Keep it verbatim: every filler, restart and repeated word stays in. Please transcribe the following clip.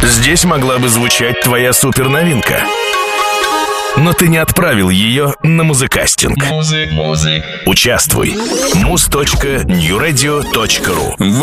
Здесь могла бы звучать твоя суперновинка. Но ты не отправил ее на музыкастинг. Музык, музык. Участвуй. муз точка нью радио точка ру